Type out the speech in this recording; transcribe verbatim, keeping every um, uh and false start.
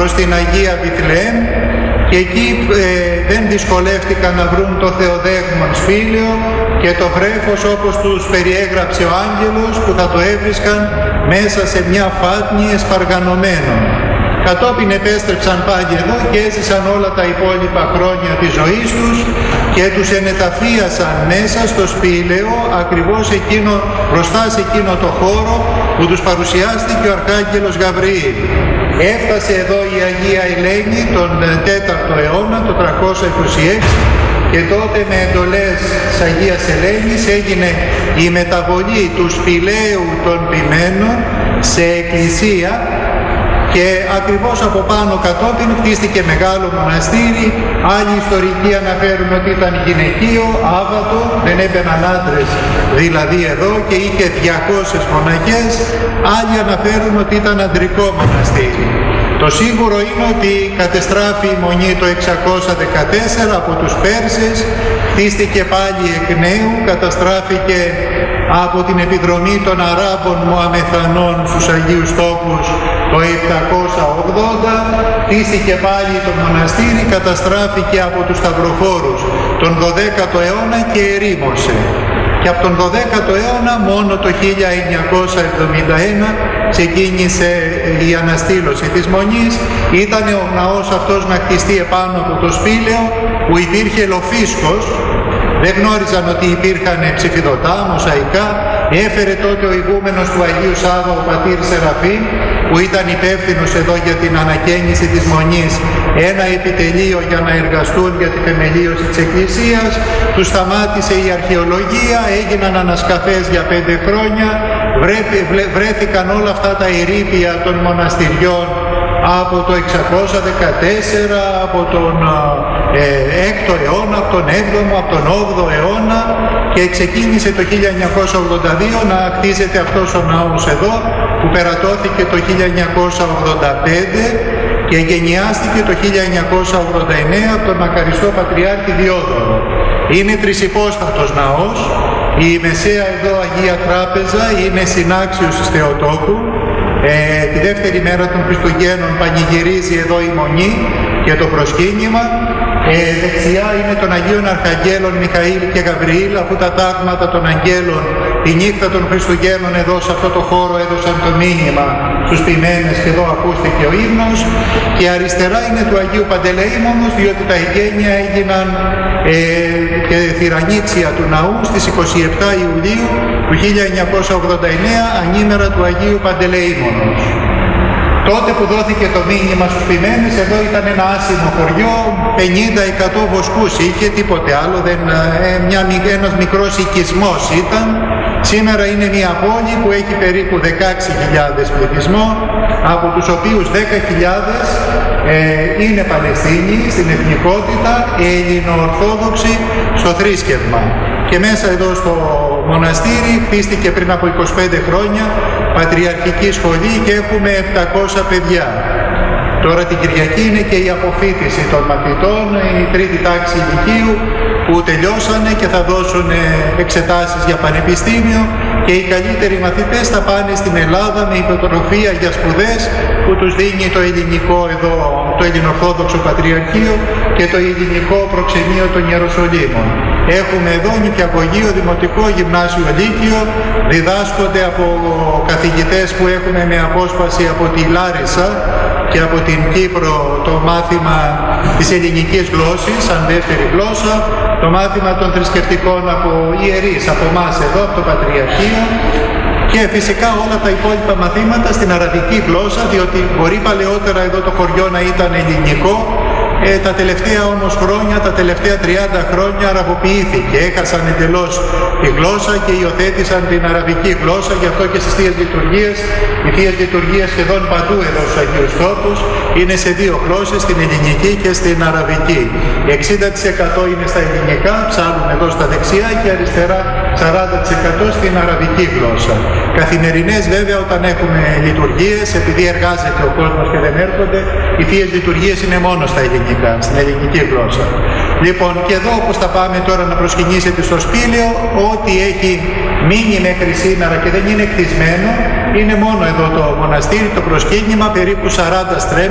προς την Αγία Βιθλεέμ, και εκεί ε, δεν δυσκολεύτηκαν να βρουν το Θεοδέχμον σπήλαιο και το βρέφος όπως τους περιέγραψε ο άγγελος, που θα το έβρισκαν μέσα σε μια φάτνη εσπαργανωμένο. Κατόπιν επέστρεψαν πάλι εδώ και έζησαν όλα τα υπόλοιπα χρόνια της ζωής τους και τους ενεταφίασαν μέσα στο σπήλαιο, ακριβώς εκείνο, μπροστά σε εκείνο το χώρο που τους παρουσιάστηκε ο Αρχάγγελος Γαβριήλ. Έφτασε εδώ η Αγία Ελένη τον τέταρτο αιώνα, το τριακόσια είκοσι έξι, και τότε με εντολές της Αγίας Ελένης έγινε η μεταβολή του σπηλαίου των ποιμένων σε εκκλησία, και ακριβώς από πάνω κατόπιν χτίστηκε μεγάλο μοναστήρι. Άλλοι ιστορικοί αναφέρουν ότι ήταν γυναικείο, άβατο, δεν έμπαιναν άντρες δηλαδή εδώ, και είχε διακόσιες μοναχές. Άλλοι αναφέρουν ότι ήταν αντρικό μοναστήρι. Το σίγουρο είναι ότι κατεστράφη η μονή το εξακόσια δεκατέσσερα από τους Πέρσες, χτίστηκε πάλι εκ νέου, καταστράφηκε από την επιδρομή των Αράβων Μωαμεθανών στους Αγίους Τόπους το επτακόσια ογδόντα, χτίστηκε πάλι το μοναστήρι, καταστράφηκε από τους Σταυροφόρους τον δωδέκατο αιώνα και ερήμωσε. Και από τον δωδέκατο αιώνα μόνο το χίλια εννιακόσια εβδομήντα ένα ξεκίνησε η αναστήλωση της Μονής. Ήταν ο ναός αυτός να χτιστεί επάνω από το σπήλαιο που υπήρχε λοφίσκος. Δεν γνώριζαν ότι υπήρχαν ψηφιδωτά, μοσαϊκά. Έφερε τότε ο ηγούμενος του Αγίου Σάββα, ο πατήρ Σεραφείμ, που ήταν υπεύθυνος εδώ για την ανακαίνιση της Μονής, ένα επιτελείο για να εργαστούν για τη θεμελίωση της Εκκλησίας. Τους σταμάτησε η αρχαιολογία, έγιναν ανασκαφές για πέντε χρόνια, βρέθηκαν όλα αυτά τα ερείπια των μοναστηριών από το εξακόσια δεκατέσσερα, από τον ε, έκτο αιώνα, από τον έβδομο, από τον όγδοο αιώνα, και ξεκίνησε το χίλια εννιακόσια ογδόντα δύο να κτίζεται αυτός ο ναός εδώ, που περατώθηκε το χίλια εννιακόσια ογδόντα πέντε και γενιάστηκε το χίλια εννιακόσια ογδόντα εννέα από τον μακαριστό Πατριάρχη Διόδωρο. Είναι τρισυπόστατος ναός. Η μεσαία εδώ Αγία Τράπεζα είναι συνάξιος της Θεοτόκου. Ε, τη δεύτερη μέρα των Χριστουγέννων πανηγυρίζει εδώ η Μονή και το προσκύνημα. Ε, δεξιά είναι των Αγίων Αρχαγγέλων Μιχαήλ και Γαβριήλ, αφού τα τάγματα των Αγγέλων τη νύχτα των Χριστουγέννων εδώ σε αυτό το χώρο έδωσαν το μήνυμα στους ποιμένες, και εδώ ακούστηκε ο ύμνος. Και αριστερά είναι του Αγίου Παντελεήμονος, διότι τα εγγένεια έγιναν ε, και θυρανίτσια του ναού στις είκοσι επτά Ιουλίου του χίλια εννιακόσια ογδόντα εννέα, ανήμερα του Αγίου Παντελεήμονος. Τότε που δόθηκε το μήνυμα στους ποιμένες, εδώ ήταν ένα άσημο χωριό, πενήντα εκατό βοσκούς είχε, τίποτε άλλο, δεν, ε, μια, ένας μικρός οικισμός ήταν. Σήμερα είναι μια πόλη που έχει περίπου δεκαέξι χιλιάδες πληθυσμό, από τους οποίους δέκα χιλιάδες ε, είναι Παλαιστίνοι στην εθνικότητα, ελληνοορθόδοξοι στο θρήσκευμα. Και μέσα εδώ στο μοναστήρι χτίστηκε πριν από είκοσι πέντε χρόνια πατριαρχική σχολή και έχουμε επτακόσια παιδιά. Τώρα την Κυριακή είναι και η αποφοίτηση των μαθητών, η τρίτη τάξη ηλικίου, που τελειώσανε και θα δώσουν εξετάσεις για πανεπιστήμιο, και οι καλύτεροι μαθητές θα πάνε στην Ελλάδα με υποτροφία για σπουδές που τους δίνει το ελληνικό εδώ, το Ελληνοορθόδοξο Πατριαρχείο και το ελληνικό προξενείο των Ιεροσολύμων. Έχουμε εδώ νηπιαγωγείο, δημοτικό, γυμνάσιο, λύκειο, διδάσκονται από καθηγητές που έχουμε με απόσπαση από τη Λάρισα και από την Κύπρο το μάθημα της ελληνικής γλώσσης σαν δεύτερη γλώσσα, το μάθημα των θρησκευτικών από ιερείς, από εμάς εδώ, από το Πατριαρχείο, και φυσικά όλα τα υπόλοιπα μαθήματα στην αραβική γλώσσα, διότι μπορεί παλαιότερα εδώ το χωριό να ήταν ελληνικό, ε, τα τελευταία όμως χρόνια, τα τελευταία τριάντα χρόνια αραβοποιήθηκε, έχασαν εντελώς τη γλώσσα και υιοθέτησαν την αραβική γλώσσα, γι' αυτό και στις Θείες Λειτουργίες, οι Θείες Λειτουργίες σχεδόν παντού εδώ στους Αγίους Τόπους είναι σε δύο γλώσσες, στην ελληνική και στην αραβική. εξήντα τοις εκατό είναι στα ελληνικά, ψάλουν εδώ στα δεξιά, και αριστερά σαράντα τοις εκατό στην αραβική γλώσσα. Καθημερινές βέβαια όταν έχουμε λειτουργίες, επειδή εργάζεται ο κόσμος και δεν έρχονται, οι Θείες Λειτουργίες είναι μόνο στα ελληνικά, στην ελληνική γλώσσα. Λοιπόν, και εδώ όπως θα πάμε τώρα να προσκυνήσετε στο σπήλαιο, ό,τι έχει μείνει μέχρι σήμερα και δεν είναι κτισμένο, είναι μόνο εδώ το μοναστήρι, το προσκύνημα, περίπου σαράντα στρέμματα.